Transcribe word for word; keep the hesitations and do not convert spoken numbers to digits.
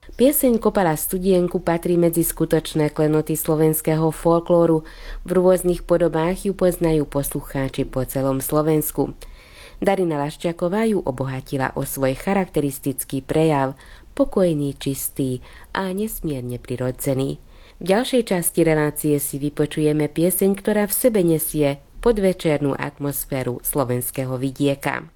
Pieseň Kopala studienku patrí medzi skutočné klenoty slovenského folklóru. V rôznych podobách ju poznajú poslucháči po celom Slovensku. Darina Laščáková ju obohatila o svoj charakteristický prejav, pokojný, čistý a nesmierne prirodzený. V ďalšej časti relácie si vypočujeme pieseň, ktorá v sebe nesie podvečernú atmosféru slovenského vidieka.